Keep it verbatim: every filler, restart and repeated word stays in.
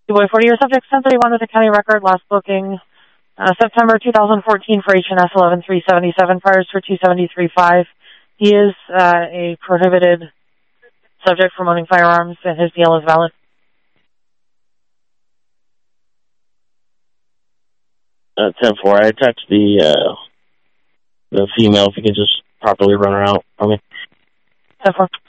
Boy forty, your subject ten thirty-one with a county record, last booking uh, September two thousand fourteen for H and S eleven three seventy-seven, priors for two seventy-three five. He is uh, a prohibited subject from owning firearms, and his D L is valid. Uh, ten four, I attached the, uh, the female, if you could just properly run her out for me. ten four.